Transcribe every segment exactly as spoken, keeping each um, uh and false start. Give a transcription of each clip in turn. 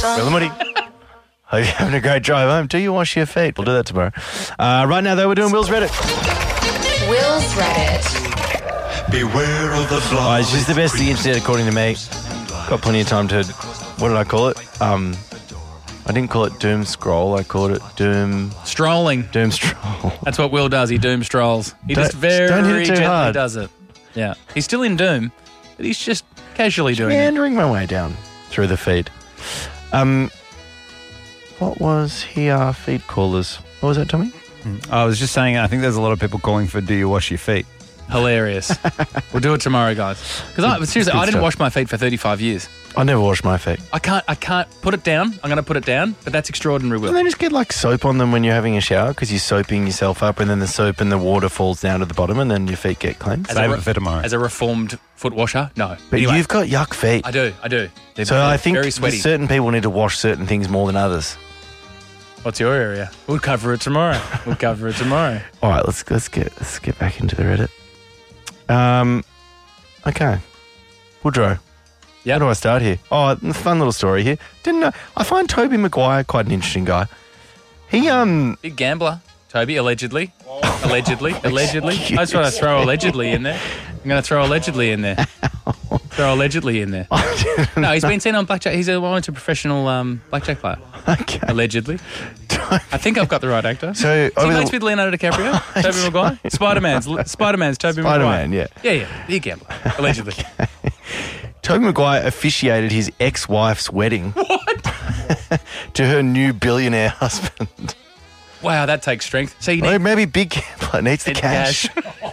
Will and Woody. Hope you're having a great drive home. Do you wash your feet? We'll do that tomorrow. Uh, right now, though, we're doing Will's Reddit. Will's Reddit. Beware of the fly. Oh, it's just the best of the internet, according to me. Got plenty of time to... What did I call it? Um, I didn't call it doom scroll. I called it doom... Strolling. Doom stroll. That's what Will does. He doom strolls. He Don't- just very don't hit it too gently hard. does it. Yeah. He's still in doom, but he's just casually doing it. Meandering my way down through the feed. Um, what was here? Feed callers. What was that, Tommy? I was just saying, I think there's a lot of people calling for do you wash your feet? Hilarious. We'll do it tomorrow, guys. Because I seriously, Good I didn't stuff. wash my feet for thirty-five years. I never wash my feet. I can't. I can't put it down. I'm going to put it down, but that's extraordinary, Will. And then just get like soap on them when you're having a shower because you're soaping yourself up and then the soap and the water falls down to the bottom and then your feet get clean. As Save a, it for tomorrow. As a reformed foot washer, no. But Anyway, you've got yuck feet. I do. I do. They're So very, I think very sweaty. certain people need to wash certain things more than others. What's your area? We'll cover it tomorrow. We'll cover it tomorrow. All right, let's let's get let's get back into the Reddit. Um, okay, Woodrow. Yeah. How do I start here? Oh, a fun little story here. Didn't know. I find Toby Maguire quite an interesting guy. He um Big gambler, Toby, allegedly. Allegedly. Allegedly. I just want to throw allegedly in there. I'm going to throw allegedly in there. Throw allegedly in there. No, he's been seen on blackjack. He's a well, a professional um, blackjack player. okay. Allegedly. I think I've got the right actor. So Is he over the- mates with Leonardo DiCaprio? Toby Maguire? Spider-Man's. Spider-Man's Toby Maguire. Spider-Man, yeah. Yeah, yeah. Big gambler. Allegedly. Toby Maguire officiated his ex-wife's wedding What? to her new billionaire husband. Wow, that takes strength. So you need Well, maybe big gambler needs the need cash.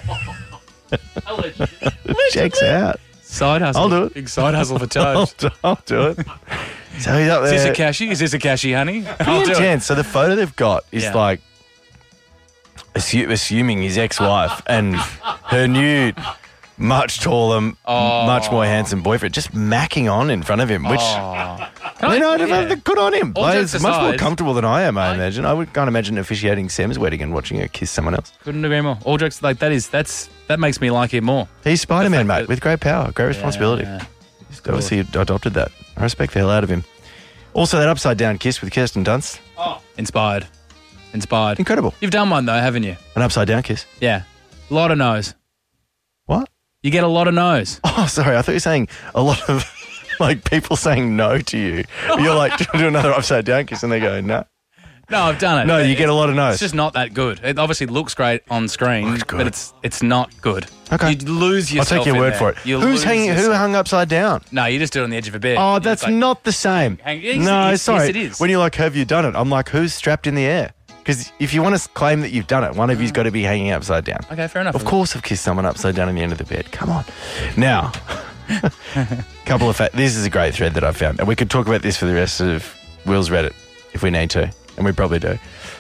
Allegedly. Checks out. Side hustle. I'll do it. Big side hustle for I'll Toad. do, I'll do it. So he's up Is there. this a cashy? Is this a cashy, honey? Pretty I'll do it. intense. So the photo they've got is Yeah. like assu- assuming his ex-wife and her new, much taller, m- Oh. much more handsome boyfriend just macking on in front of him, which Oh. you know, yeah. good on him. All Like, jokes it's much more aside, comfortable than I am. I I- imagine. I would can't imagine officiating Sam's wedding and watching her kiss someone else. Couldn't agree more. All jokes like that is that's that makes me like him more. He's Spider-Man, The fact mate, that- with great power, great responsibility. Yeah. He's obviously adopted that. I respect the hell out of him. Also, that upside down kiss with Kirsten Dunst, Inspired. Inspired. incredible. You've done one though, haven't you? An upside down kiss. Yeah. A lot of no's. What? You get a lot of no's. Oh, sorry. I thought you were saying a lot of like people saying no to you. You're like, do, do another upside down kiss, and they go, no. No, I've done it. No, But you get a lot of no's. It's just not that good. It obviously looks great on screen, Looks good. but it's it's not good. Okay. You lose I'll yourself. take your in word there. for it. You Who's lose hanging? Who yourself. hung upside down? No, you just do it on the edge of a bed. Oh, You that's just, like, not the same. hang- yes, no, yes, sorry. yes, it is. When you're like, have you done it? I'm like, who's strapped in the air? Because if you want to claim that you've done it, one of you's got to be hanging upside down. Okay, fair enough. Of course, I've kissed someone upside down in the end of the bed. Come on. Now, couple of fa- this is a great thread that I found, and we could talk about this for the rest of Will's Reddit if we need to, and we probably do.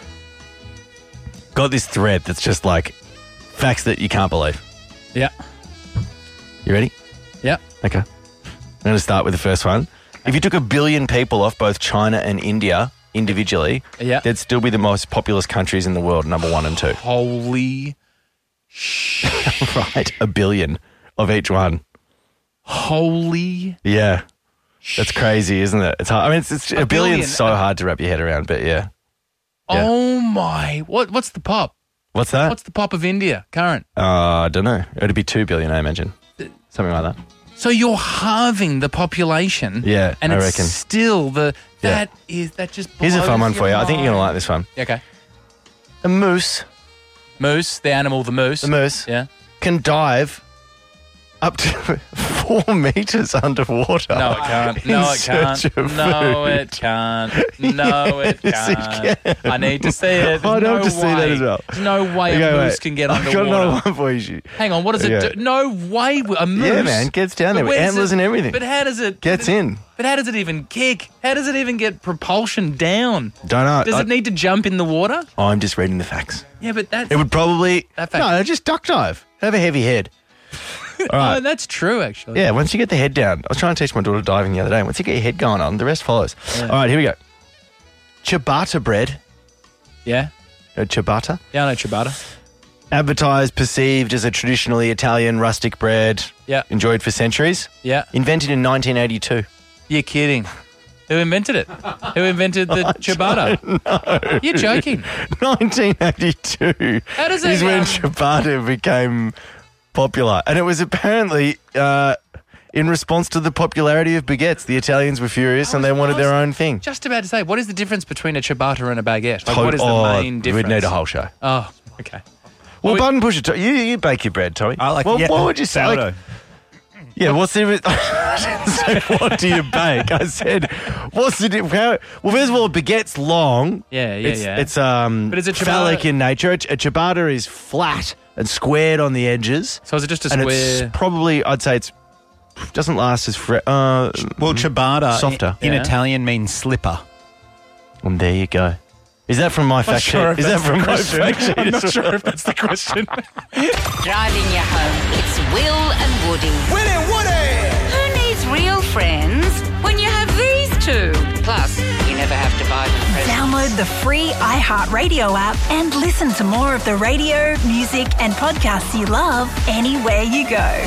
Got this thread that's just like facts that you can't believe. Yeah. You ready? Yeah. Okay. I'm going to start with the first one. If you took a billion people off both China and India individually, Yeah. they'd still be the most populous countries in the world, number one and two. Holy, Right? A billion of each one. holy. Yeah. That's crazy, isn't it? It's hard. I mean, it's, it's a, A billion's billion. so hard to wrap your head around, but yeah. Yeah. Oh my! What? What's the pop? What's that? What's the pop of India current? Uh, I don't know. It'd be two billion, I imagine. Something like that. So you're halving the population. Yeah, and I it's reckon. still the Yeah. that is that just. Here's a fun blows one for you. your I think you're going to like mind. this one. Okay. A moose, Moose, the animal, the moose. the moose, Yeah. can dive up to four meters underwater. No, it can't. in No, it search can't. of No, food. it can't. No, it Yes, it can't. can. I need to see it. There's I'd no love to see that way. as well. There's no way Okay, a moose wait. can get I've underwater. got another one for you. Hang on, what does Okay. it do? No way, a moose. Yeah, man, gets down there But with where's antlers it- and everything. But how does it Gets but, in. But how does it even kick? How does it even get propulsion down? Don't know. Does I- it need to jump in the water? I'm just reading the facts. Yeah, but that's It would probably That fact- no, just duck dive. Have a heavy head. All right. Oh, that's true actually. Yeah, once you get the head down, I was trying to teach my daughter diving the other day. Once you get your head going on, the rest follows. Yeah. All right, here we go. Ciabatta bread. Yeah. Uh, ciabatta. Yeah, I know ciabatta. Advertised, perceived as a traditionally Italian rustic bread. Yeah. Enjoyed for centuries. Yeah. Invented in nineteen eighty-two. You're kidding. Who invented it? Who invented the ciabatta? No. You're joking. nineteen eighty-two How does that is when um, ciabatta became popular. And it was apparently uh, in response to the popularity of baguettes. The Italians were furious I and they was- wanted I was their own thing. Just about to say, what is the difference between a ciabatta and a baguette? Like, To- what is the oh, main difference? We'd need a whole show. Oh, okay. Well, we- button pusher, To- you, you bake your bread, Tommy. I like well, yeah, what would you say? Like, sourdough. yeah, what's the... I didn't say, what do you bake? I said, what's the... di- How, well, first of all, a baguette's long. Yeah, yeah, it's, yeah. It's um, But is a ciabatta- phallic in nature. A, a ciabatta is flat and squared on the edges. So is it just a and square? it's probably, I'd say it's doesn't last as fresh. Uh, Well, ciabatta Softer. in, in Yeah. Italian means slipper. and there you go. Is that from my fact sheet? sure if Is that that's from the my question. fact sheet? I'm not sure if that's the question. Driving you home, it's Will and Woody. Willie Woody! Who needs real friends when you have these two? Plus, you never have to buy them presents. Download the free iHeartRadio app and listen to more of the radio, music, and podcasts you love anywhere you go.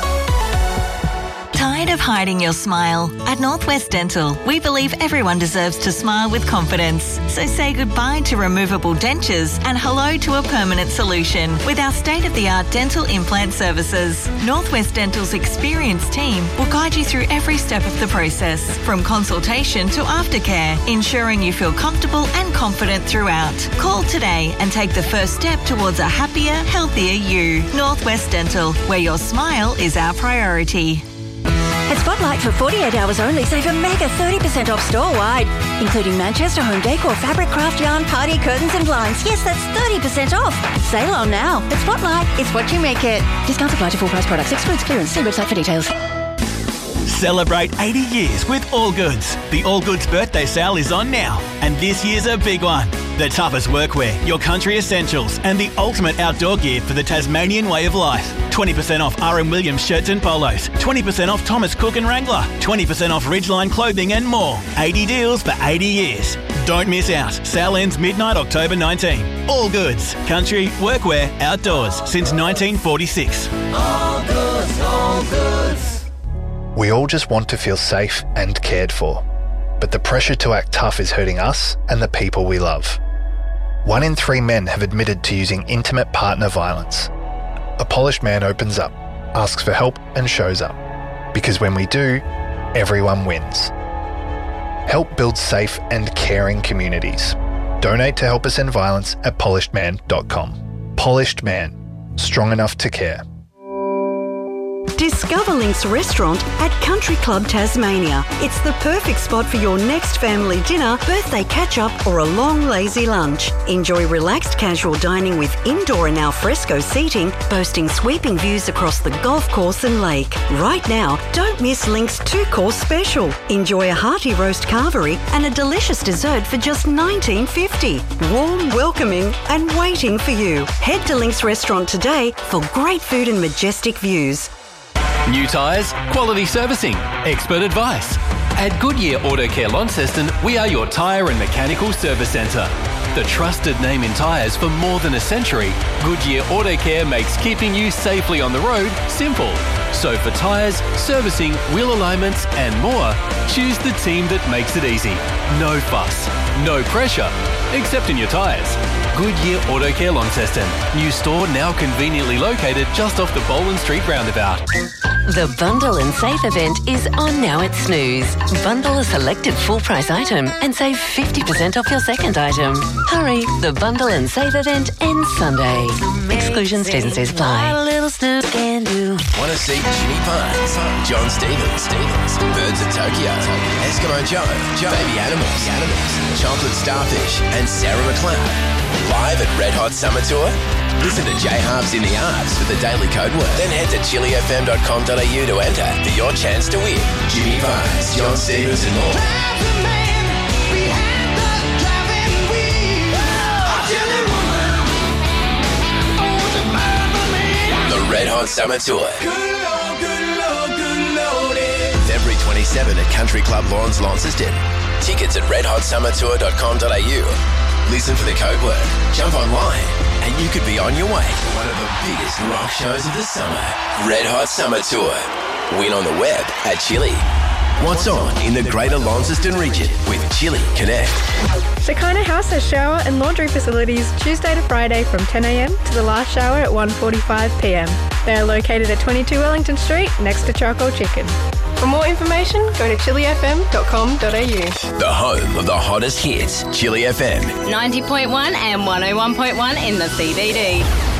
Tired of hiding your smile? At Northwest Dental, we believe everyone deserves to smile with confidence. So say goodbye to removable dentures and hello to a permanent solution with our state-of-the-art dental implant services. Northwest Dental's experienced team will guide you through every step of the process, from consultation to aftercare, ensuring you feel comfortable and confident throughout. Call today and take the first step towards a happier, healthier you. Northwest Dental, where your smile is our priority. At Spotlight for forty-eight hours only, save a mega thirty percent off store-wide, including Manchester home decor, fabric, craft yarn, party curtains and blinds. Yes, that's thirty percent off. Sale on now. At Spotlight, it's what you make it. Discounts apply to full price products. Excludes clearance. See website for details. Celebrate eighty years with All Goods. The All Goods birthday sale is on now, and this year's a big one. The toughest workwear, your country essentials, and the ultimate outdoor gear for the Tasmanian way of life. twenty percent off R M Williams shirts and polos, twenty percent off Thomas Cook and Wrangler, twenty percent off Ridgeline clothing and more. eighty deals for eighty years. Don't miss out. Sale ends midnight October nineteenth. All Goods. Country, workwear, outdoors since nineteen forty-six. All Goods, All Goods. We all just want to feel safe and cared for, but the pressure to act tough is hurting us and the people we love. One in three men have admitted to using intimate partner violence. A polished man opens up, asks for help and shows up. Because when we do, everyone wins. Help build safe and caring communities. Donate to Help Us End Violence at polished man dot com. Polished Man. Strong enough to care. Discover Link's restaurant at Country Club Tasmania. It's the perfect spot for your next family dinner, birthday catch-up or a long lazy lunch. Enjoy relaxed casual dining with indoor and alfresco seating, boasting sweeping views across the golf course and lake. Right now, don't miss Link's two-course special. Enjoy a hearty roast carvery and a delicious dessert for just nineteen fifty. Warm, welcoming and waiting for you. Head to Link's restaurant today for great food and majestic views. New tyres, quality servicing, expert advice. At Goodyear Auto Care Launceston, we are your tyre and mechanical service centre. The trusted name in tyres for more than a century, Goodyear Auto Care makes keeping you safely on the road simple. So for tyres, servicing, wheel alignments and more, choose the team that makes it easy. No fuss, no pressure, except in your tyres. Goodyear Auto Care Launceston. New store now conveniently located just off the Boland Street roundabout. The Bundle and Save event is on now at Snooze. Bundle a selected full price item and save fifty percent off your second item. Hurry, the Bundle and Save event ends Sunday. Exclusions, T's and C's apply. Want to see Jimmy Barnes, John Stevens, Stevens, Birds of Tokyo, Eskimo Joe, Joe, Baby Animals, Animals, Chocolate Starfish, and Sarah McLeod. Live at Red Hot Summer Tour? Listen to J-Halves in the Arts for the daily code word. Then head to chili f m dot com dot a u to enter for your chance to win. Jimmy Barnes, John Stevens and more. The Red Hot Summer Tour. February twenty-seventh at Country Club Lawns, Launceston. Tickets at red hot summer tour dot com dot a u. Listen for the code word, jump online, and you could be on your way to one of the biggest rock shows of the summer. Red Hot Summer Tour. Win on the web at Chili. What's on in the Greater Launceston region with Chili Connect. Shekinah House has shower and laundry facilities Tuesday to Friday from ten a m to the last shower at one forty-five p m. They are located at twenty-two Wellington Street next to Charcoal Chicken. For more information, go to chili f m dot com dot a u. The home of the hottest hits, Chili F M. ninety point one and one oh one point one in the C B D.